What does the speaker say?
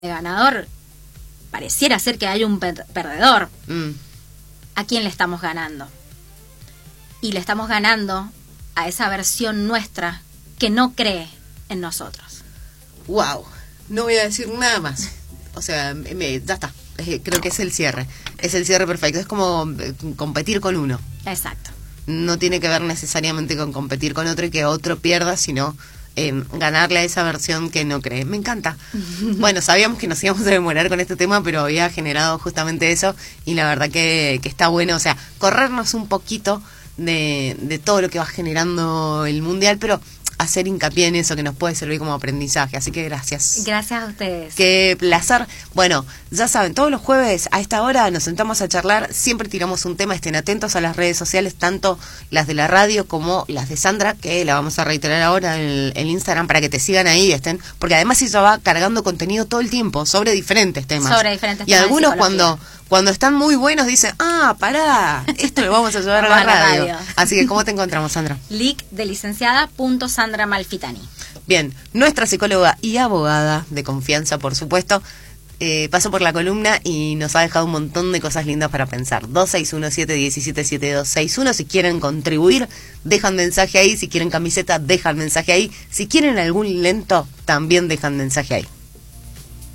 ganador, pareciera ser que hay un perdedor. Mm. ¿A quién le estamos ganando? Y le estamos ganando a esa versión nuestra que no cree en nosotros. Wow, no voy a decir nada más. O sea, ya está. Creo que es el cierre. Es el cierre perfecto. Es como competir con uno. Exacto. No tiene que ver necesariamente con competir con otro y que otro pierda, sino ganarle a esa versión que no cree. Me encanta. Bueno, sabíamos que nos íbamos a demorar con este tema, pero había generado justamente eso y la verdad que está bueno. O sea, corrernos un poquito de todo lo que va generando el Mundial, pero hacer hincapié en eso que nos puede servir como aprendizaje. Así que gracias. Gracias a ustedes. Qué placer. Bueno, ya saben, todos los jueves a esta hora nos sentamos a charlar. Siempre tiramos un tema. Estén atentos a las redes sociales, tanto las de la radio como las de Sandra, que la vamos a reiterar ahora en el Instagram para que te sigan ahí y estén. Porque además ella va cargando contenido todo el tiempo sobre diferentes temas. Sobre diferentes y temas. Y algunos cuando están muy buenos dicen, pará, esto lo vamos a llevar a la radio. Así que, ¿cómo te encontramos, Sandra? Lic de licenciada.Sandra Malfitani. Bien, nuestra psicóloga y abogada de confianza, por supuesto, pasó por la columna y nos ha dejado un montón de cosas lindas para pensar. 2617177261. Si quieren contribuir, dejan mensaje ahí. Si quieren camiseta, dejan mensaje ahí. Si quieren algún lento, también dejan mensaje ahí.